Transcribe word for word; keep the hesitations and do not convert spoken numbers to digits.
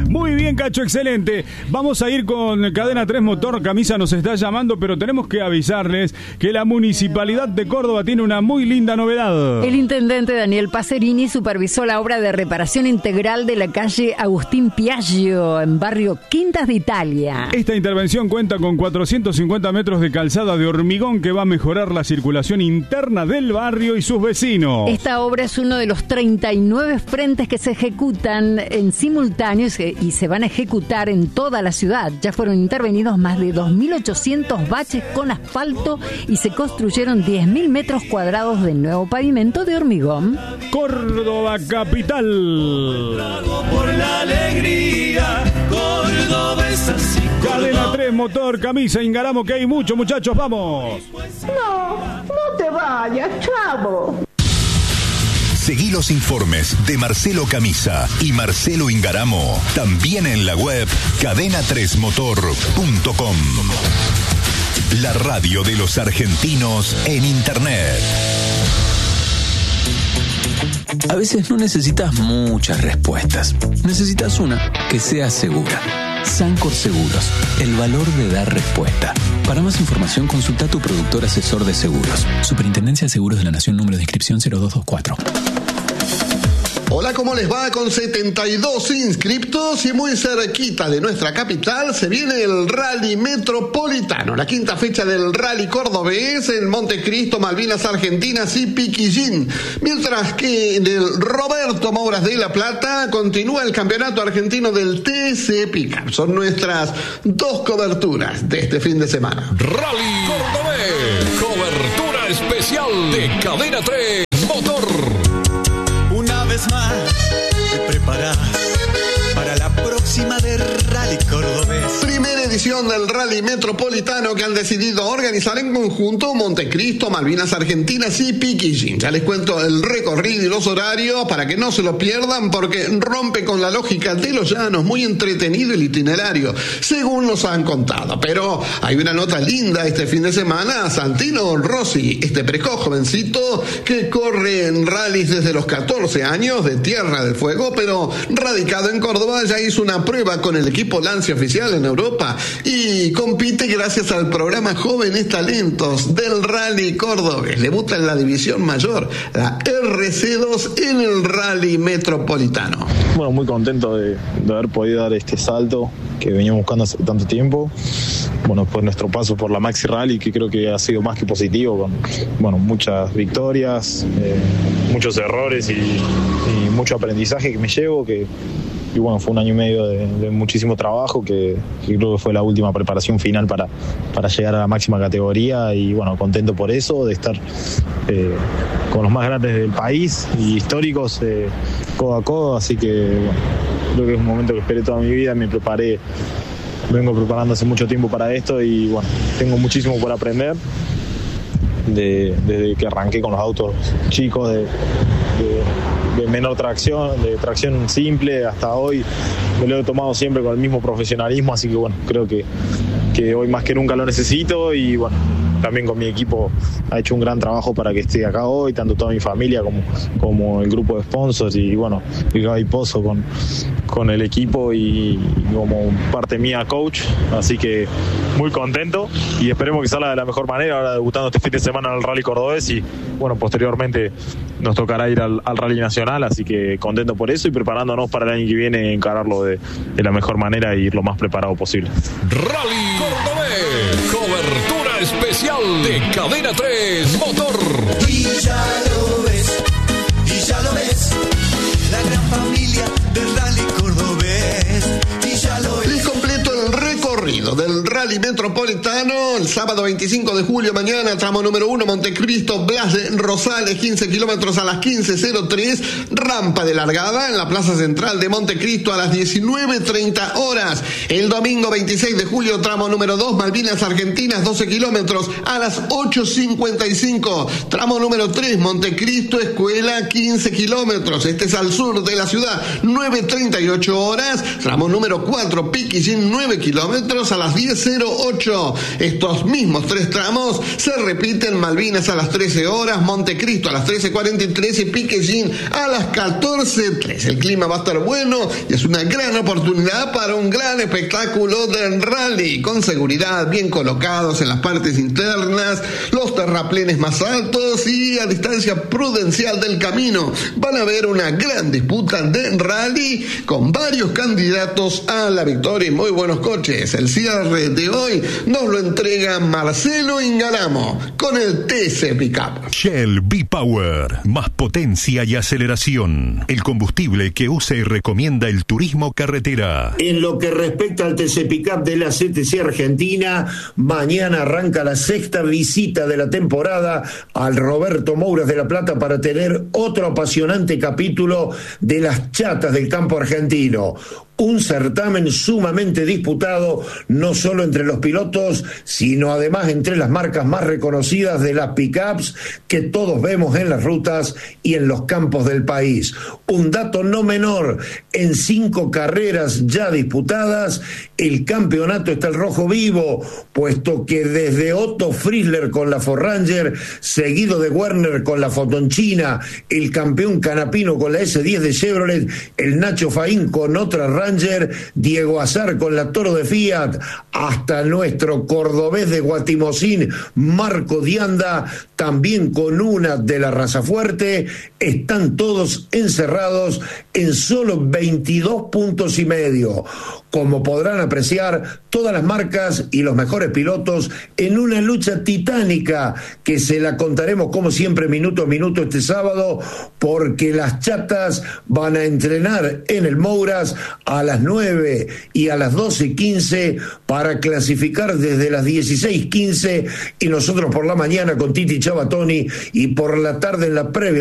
Muy bien, Cacho, excelente. Vamos a ir con Cadena tres Motor. Camisa nos está llamando, pero tenemos que avisarles que la Municipalidad de Córdoba tiene una muy linda novedad. El intendente Daniel Pacerini supervisó la obra de reparación integral de la calle Agustín Piaggio, en barrio Quintas de Italia. Esta intervención cuenta con cuatrocientos cincuenta metros de calzada de hormigón que va a mejorar la circulación interna del barrio y sus vecinos. Esta obra es uno de los treinta y nueve frentes que se ejecutan en simultáneo y se van a ejecutar en toda la ciudad. Ya fueron intervenidos más de dos mil ochocientos baches con asfalto y se construyeron diez mil metros cuadrados de nuevo pavimento de hormigón. Córdoba capital. Por la alegría, Córdoba es así. Cadena tres Motor, Camisa, Ingaramo, que hay mucho, muchachos, vamos. No, no te vayas, chavo. Seguí los informes de Marcelo Camisa y Marcelo Ingaramo también en la web cadena tres motor punto com. La radio de los argentinos en Internet. A veces no necesitas muchas respuestas. Necesitas una que sea segura. Sancor Seguros, el valor de dar respuesta. Para más información, consulta a tu productor asesor de seguros. Superintendencia de Seguros de la Nación, número de inscripción cero dos dos cuatro. Hola, ¿cómo les va? Con setenta y dos inscriptos y muy cerquita de nuestra capital se viene el Rally Metropolitano, la quinta fecha del Rally Cordobés en Montecristo, Malvinas Argentinas y Piquillín. Mientras que en el Roberto Mouras de La Plata continúa el campeonato argentino del T C Pickup. Son nuestras dos coberturas de este fin de semana. Rally Cordobés, cobertura especial de Cadena tres Motor. Una vez más te preparas para la próxima de Rally Cordobés. Primera edición del Rally Metropolitano que han decidido organizar en conjunto Montecristo, Malvinas Argentinas y Piquillín. Ya les cuento el recorrido y los horarios para que no se lo pierdan, porque rompe con la lógica de los llanos. Muy entretenido el itinerario, según nos han contado. Pero hay una nota linda este fin de semana. Santino Rossi, este precoz jovencito que corre en rallies desde los catorce años, de Tierra del Fuego, pero radicado en Córdoba, ya hizo una prueba con el equipo Lancia Oficial en Europa y compite gracias al programa Jóvenes Talentos del Rally Cordobés. Debuta en la división mayor, la R C dos, en el Rally Metropolitano. Bueno, muy contento de, de haber podido dar este salto que veníamos buscando hace tanto tiempo. Bueno, pues nuestro paso por la Maxi Rally, que creo que ha sido más que positivo, con bueno, muchas victorias, eh, muchos errores y, y mucho aprendizaje que me llevo, que y bueno, fue un año y medio de, de muchísimo trabajo, que, que creo que fue la última preparación final para, para llegar a la máxima categoría, y bueno, contento por eso, de estar eh, con los más grandes del país y históricos eh, codo a codo, así que bueno, creo que es un momento que esperé toda mi vida, me preparé, vengo preparando hace mucho tiempo para esto y bueno, tengo muchísimo por aprender. De, desde que arranqué con los autos chicos de, de, de menor tracción, de tracción simple, hasta hoy me lo he tomado siempre con el mismo profesionalismo, así que bueno, creo que, que hoy más que nunca lo necesito, y bueno, también con mi equipo ha hecho un gran trabajo para que esté acá hoy, tanto toda mi familia como, como el grupo de sponsors, y bueno, y Gaby Pozo con, con el equipo y, y como parte mía coach, así que muy contento y esperemos que salga de la mejor manera, ahora debutando este fin de semana en el Rally Cordobés, y bueno, posteriormente nos tocará ir al, al Rally Nacional, así que contento por eso y preparándonos para el año que viene, encararlo de, de la mejor manera y ir lo más preparado posible. Rally Cordobés, cobertura especial de Cadena tres Motor. Y ya lo ves, y ya lo ves, la gran familia del Rally Cordobés. Y ya lo ves. Les completo el recorrido del Rally Metropolitano. El sábado veinticinco de julio, mañana, tramo número uno, Montecristo, Blas de Rosales, quince kilómetros a las quince cero tres, rampa de largada en la plaza central de Montecristo a las diecinueve treinta horas. El domingo veintiséis de julio, tramo número dos, Malvinas Argentinas, doce kilómetros a las ocho cincuenta y cinco. Tramo número tres, Montecristo Escuela, quince kilómetros. Este es al sur de la ciudad, nueve treinta y ocho horas. Tramo número cuatro, Piquillín, nueve kilómetros a las diez cero ocho. Estos mismos tres tramos se repiten: Malvinas a las trece horas, Montecristo a las trece cuarenta y tres y Piquellín a las catorce trece. El clima va a estar bueno y es una gran oportunidad para un gran espectáculo del rally, con seguridad, bien colocados en las partes internas, los terraplenes más altos y a distancia prudencial del camino. Van a ver una gran disputa de rally con varios candidatos a la victoria y muy buenos coches. El cierre de hoy nos lo entrega Marcelo Ingaramo con el T C Pickup. Shell V-Power, más potencia y aceleración. El combustible que usa y recomienda el turismo carretera. En lo que respecta al T C Pickup de la C T C Argentina, mañana arranca la sexta visita de la temporada al Roberto Mouras de La Plata para tener otro apasionante capítulo de las chatas del campo argentino. Un certamen sumamente disputado, no solo entre los pilotos, sino además entre las marcas más reconocidas de las pickups que todos vemos en las rutas y en los campos del país. Un dato no menor: en cinco carreras ya disputadas, el campeonato está al rojo vivo, puesto que desde Otto Frizzler con la Ford Ranger, seguido de Werner con la Fotonchina, el campeón canapino con la ese diez de Chevrolet, el Nacho Faín con otra Ranger, Diego Azar con la Toro de Fiat, hasta nuestro cordobés de Guatimocín, Marco Dianda, también con una de la raza fuerte, están todos encerrados en solo veintidós puntos y medio. Como podrán apreciar, todas las marcas y los mejores pilotos en una lucha titánica que se la contaremos como siempre minuto a minuto este sábado, porque las chatas van a entrenar en el Mouras a las nueve y a las doce quince para clasificar desde las dieciséis quince, y nosotros por la mañana con Titi Chabatoni y por la tarde en la previa